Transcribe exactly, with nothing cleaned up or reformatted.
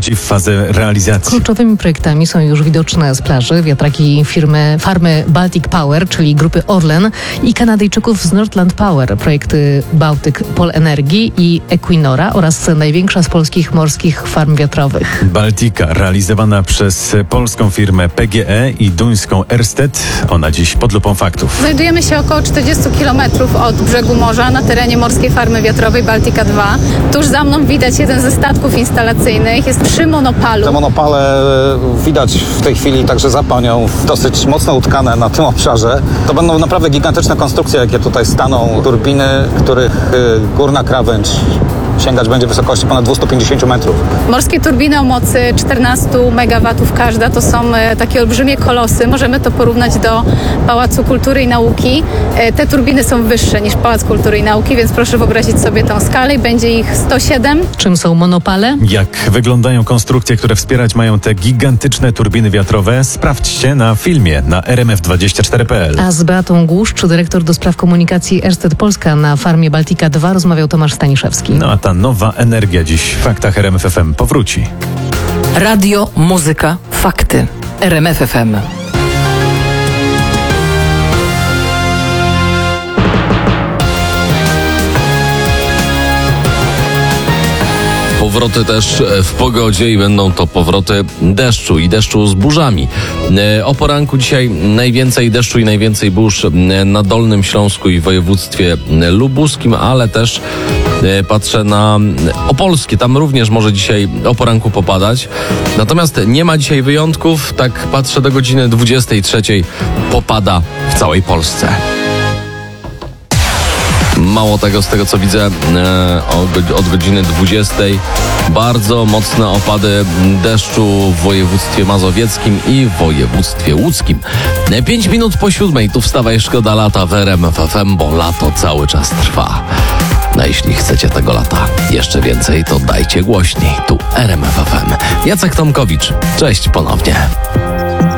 wchodzi w fazę realizacji. Kluczowymi projektami są już widoczne z plaży wiatraki firmy farmy Baltic Power, czyli grupy Orlen, i Kanadyjczyków z Northland Power, projekty Bałtyk Pol Energii i Equinora oraz największa z polskich morskich farm wiatrowych. Baltica, realizowana przez polską firmę P G E i duńską Ørsted. Ona dziś pod lupą faktów. Znajdujemy się około czterdzieści kilometrów od brzegu morza na terenie morskiej farmy wiatrowej Baltica dwa. Tuż za mną widać jeden ze statków instalacyjnych. Jest przy monopalu. Te monopale widać w tej chwili także za panią dosyć mocno utkane na tym obszarze. To będą naprawdę gigantyczne konstrukcje, jakie tutaj staną. Turbiny, których górna krawędź sięgać będzie wysokości ponad dwieście pięćdziesiąt metrów. Morskie turbiny o mocy czternaście megawatów każda to są e, takie olbrzymie kolosy. Możemy to porównać do Pałacu Kultury i Nauki. E, te turbiny są wyższe niż Pałac Kultury i Nauki, więc proszę wyobrazić sobie tą skalę. Będzie ich sto siedem. Czym są monopale? Jak wyglądają konstrukcje, które wspierać mają te gigantyczne turbiny wiatrowe? Sprawdźcie na filmie na r m f dwadzieścia cztery kropka p l. A z Beatą Głuszcz, dyrektor do spraw komunikacji Ørsted Polska na farmie Baltica dwa, rozmawiał Tomasz Staniszewski. No a ta nowa energia dziś w faktach R M F F M powróci. Radio, muzyka, fakty. R M F F M. Powroty też w pogodzie i będą to powroty deszczu i deszczu z burzami. O poranku dzisiaj najwięcej deszczu i najwięcej burz na Dolnym Śląsku i województwie lubuskim, ale też patrzę na Opolskie. Tam również może dzisiaj o poranku popadać. Natomiast nie ma dzisiaj wyjątków. Tak patrzę do godziny dwudziestej trzeciej. Popada w całej Polsce. Mało tego, z tego co widzę, od godziny dwudziestej bardzo mocne opady deszczu w województwie mazowieckim i w województwie łódzkim. Pięć minut po siódmej, tu wstawaj, szkoda lata w R M F F M, bo lato cały czas trwa. No jeśli chcecie tego lata jeszcze więcej, to dajcie głośniej. Tu R M F F M. Jacek Tomkowicz. Cześć ponownie.